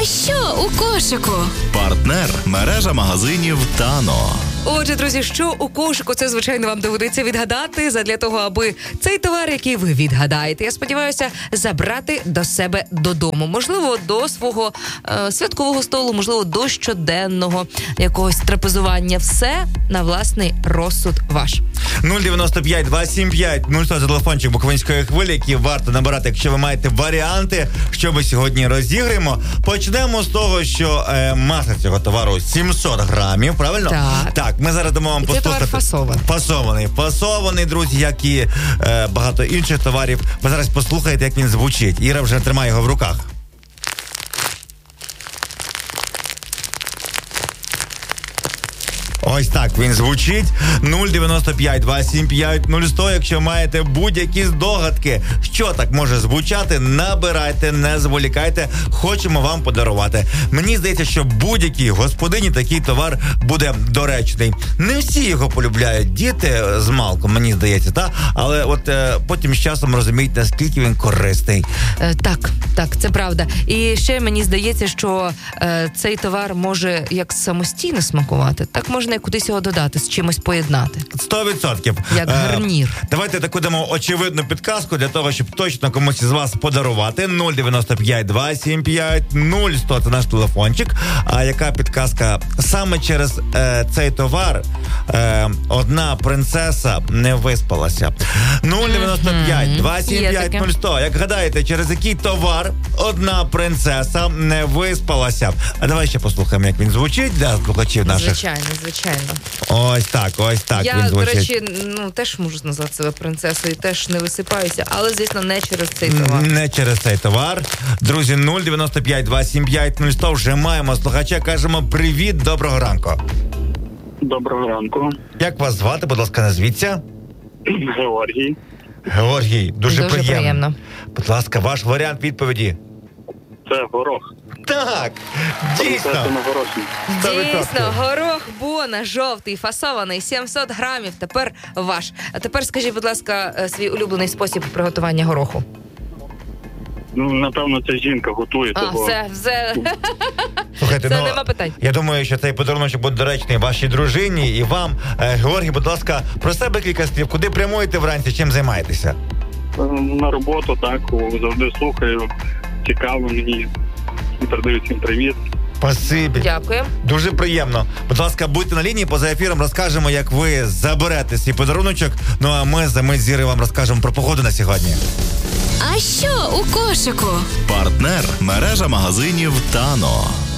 А що у кошику? Партнер – мережа магазинів «Тано». Отже, друзі, що у кошику, це, звичайно, вам доведеться відгадати задля того, аби цей товар, який ви відгадаєте, я сподіваюся, забрати до себе додому. Можливо, до свого святкового столу, можливо, до щоденного якогось трапезування. Все на власний розсуд ваш. 095 275 0100 за телефончик Буковинської хвилі, які варто набирати, якщо ви маєте варіанти, що ми сьогодні розіграємо. Почнемо з того, що маса цього товару 700 грамів, правильно? Так. Ми зараз дамо вам послухати. Фасований, друзі, як і багато інших товарів. Ви зараз послухаєте, як він звучить. Іра вже тримає його в руках. Ось так він звучить. 095 275 0100. Якщо маєте будь-які здогадки, що так може звучати, набирайте, не зволікайте. Хочемо вам подарувати. Мені здається, що будь-якій господині такий товар буде доречний. Не всі його полюбляють діти з малку, мені здається, так? Але от потім з часом розуміють, наскільки він корисний. Так, це правда. І ще мені здається, що цей товар може як самостійно смакувати, так можна і кудись його додати, з чимось поєднати. 100%. Як гарнір. Давайте таку дамо очевидну підказку для того, щоб точно комусь із вас подарувати. 095 275 0100 це наш телефончик. А яка підказка? Саме через цей товар одна принцеса не виспалася. 095 275 0100. Як гадаєте, через який товар одна принцеса не виспалася? А давай ще послухаємо, як він звучить для слухачів наших. Звичайно. Ось так він звучить. Я, до речі, теж можу назвати себе принцесою, теж не висипаюся, але, звісно, не через цей товар. Не через цей товар. Друзі, 095 275 0100. Вже маємо слухача, кажемо привіт, доброго ранку. Доброго ранку. Як вас звати, будь ласка, назвіться? Георгій. Георгій, дуже приємно. Будь ласка, ваш варіант відповіді. Це горох. Так, дійсно. Дійсно, горох Бона, жовтий, фасований, 700 грамів, тепер ваш. А тепер скажіть, будь ласка, свій улюблений спосіб приготування гороху. Напевно, це жінка готує. Все. Слухайте, це нема питань. Я думаю, що цей подарунок буде доречний вашій дружині і вам. Георгій, будь ласка, про себе кілька слів. Куди прямуєте вранці, чим займаєтеся? На роботу, так, завжди слухаю. Цікаво мені. Передаю всім привіт. Спасибі. Дякую. Дуже приємно. Будь ласка, будьте на лінії, поза ефіром розкажемо, як ви заберете свій подаруночок. Ну а ми за мить з Ірою вам розкажемо про погоду на сьогодні. А що у кошику? Партнер – мережа магазинів «Тано».